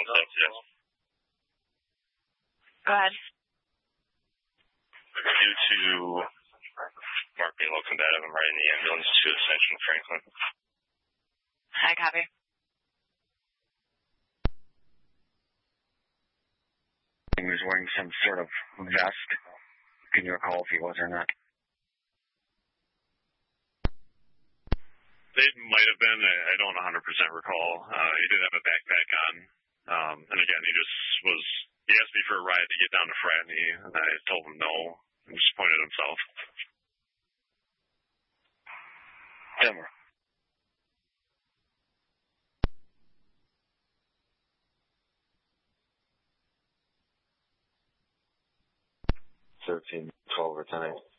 Yes. Go ahead. Due to Mark being low combative, I'm riding the ambulance to Ascension Franklin. I copy. He was wearing some sort of vest. Can you recall if he was or not? They might have been. I don't 100% recall. He did have a backpack on. And again, he asked me for a ride to get down to Fratney, and I told him no, and just pointed himself. Denver. $13-12 or 10.